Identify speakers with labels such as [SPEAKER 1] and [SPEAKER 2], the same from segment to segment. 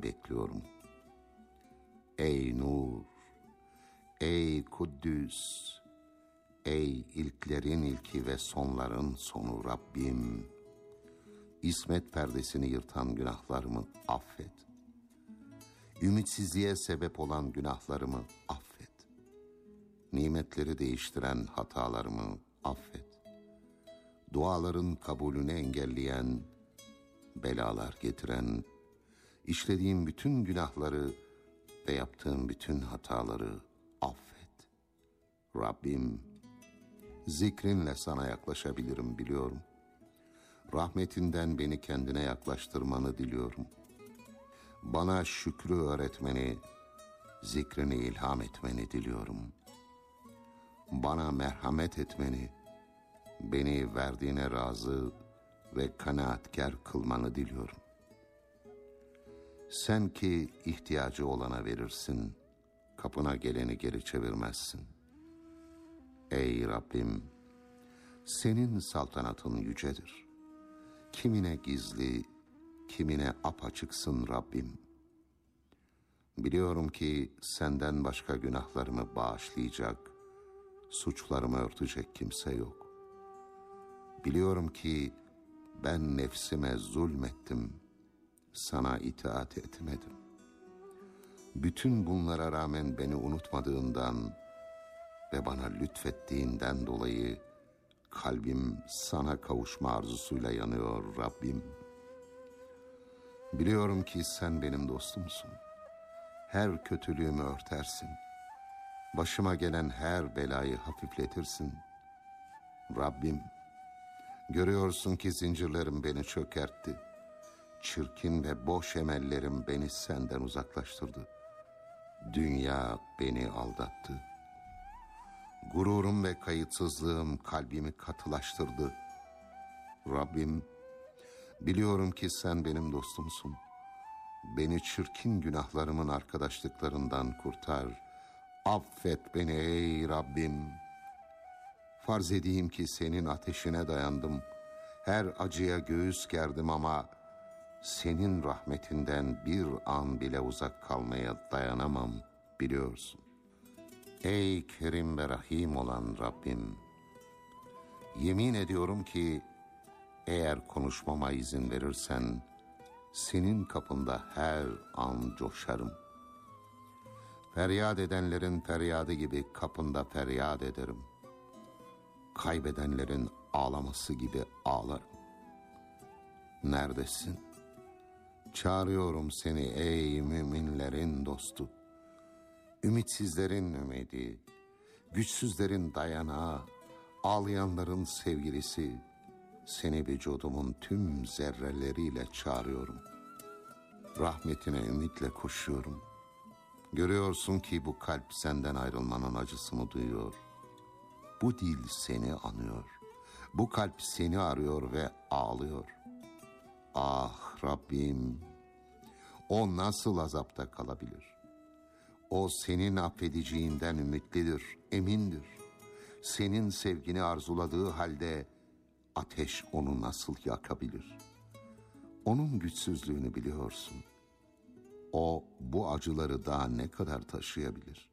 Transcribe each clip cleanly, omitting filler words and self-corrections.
[SPEAKER 1] bekliyorum. Ey Nur, ey Kuddüs, ey ilklerin ilki ve sonların sonu Rabbim, İsmet perdesini yırtan günahlarımı affet. Ümitsizliğe sebep olan günahlarımı affet. Nimetleri değiştiren hatalarımı affet. Duaların kabulünü engelleyen, belalar getiren, işlediğim bütün günahları ve yaptığım bütün hataları affet. Rabbim, zikrinle sana yaklaşabilirim biliyorum. Rahmetinden beni kendine yaklaştırmanı diliyorum. Bana şükrü öğretmeni, zikrini ilham etmeni diliyorum. Bana merhamet etmeni, beni verdiğine razı ve kanaatkar kılmanı diliyorum. Sen ki ihtiyacı olana verirsin, kapına geleni geri çevirmezsin. Ey Rabbim, senin saltanatın yücedir. Kimine gizli, kimine apaçıksın Rabbim. Biliyorum ki senden başka günahlarımı bağışlayacak, suçlarımı örtecek kimse yok. Biliyorum ki ben nefsime zulmettim, sana itaat etmedim. Bütün bunlara rağmen beni unutmadığından ve bana lütfettiğinden dolayı kalbim sana kavuşma arzusuyla yanıyor Rabbim. Biliyorum ki sen benim dostumsun. Her kötülüğümü örtersin. Başıma gelen her belayı hafifletirsin. Rabbim, görüyorsun ki zincirlerim beni çökertti. Çirkin ve boş emellerim beni senden uzaklaştırdı. Dünya beni aldattı. Gururum ve kayıtsızlığım kalbimi katılaştırdı. Rabbim, biliyorum ki sen benim dostumsun. Beni çirkin günahlarımın arkadaşlıklarından kurtar. Affet beni ey Rabbim. Farz edeyim ki senin ateşine dayandım. Her acıya göğüs gerdim ama senin rahmetinden bir an bile uzak kalmaya dayanamam biliyorsun. Ey Kerim ve Rahim olan Rabbim, yemin ediyorum ki eğer konuşmama izin verirsen senin kapında her an coşarım. Feryat edenlerin feryadı gibi kapında feryat ederim. Kaybedenlerin ağlaması gibi ağlarım. Neredesin? Çağırıyorum seni ey müminlerin dostu. Ümitsizlerin ümidi, güçsüzlerin dayanağı, ağlayanların sevgilisi, seni vücudumun tüm zerreleriyle çağırıyorum. Rahmetine ümitle koşuyorum. Görüyorsun ki bu kalp senden ayrılmanın acısını duyuyor. Bu dil seni anıyor. Bu kalp seni arıyor ve ağlıyor. Ah Rabbim, o nasıl azapta kalabilir? O senin affedeceğinden ümitlidir, emindir. Senin sevgini arzuladığı halde ateş onu nasıl yakabilir? Onun güçsüzlüğünü biliyorsun. O bu acıları daha ne kadar taşıyabilir?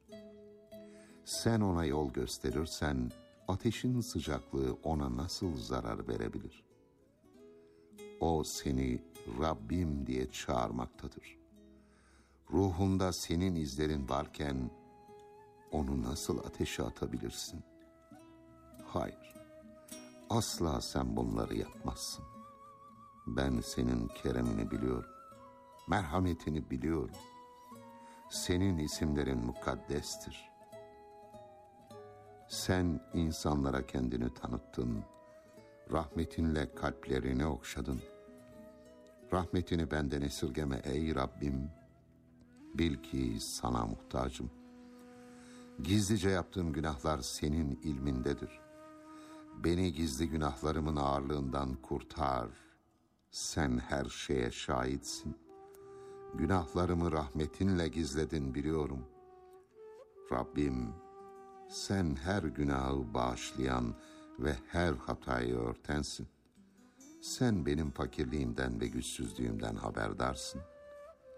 [SPEAKER 1] Sen ona yol gösterirsen ateşin sıcaklığı ona nasıl zarar verebilir? O seni Rabbim diye çağırmaktadır. Ruhunda senin izlerin varken onu nasıl ateşe atabilirsin? Hayır, asla sen bunları yapmazsın. Ben senin keremini biliyorum, merhametini biliyorum. Senin isimlerin mukaddestir. Sen insanlara kendini tanıttın, rahmetinle kalplerini okşadın. Rahmetini benden esirgeme ey Rabbim. Bil ki sana muhtacım. Gizlice yaptığım günahlar senin ilmindedir. Beni gizli günahlarımın ağırlığından kurtar. Sen her şeye şahitsin. Günahlarımı rahmetinle gizledin biliyorum. Rabbim, sen her günahı bağışlayan ve her hatayı örtensin. Sen benim fakirliğimden ve güçsüzlüğümden haberdarsın.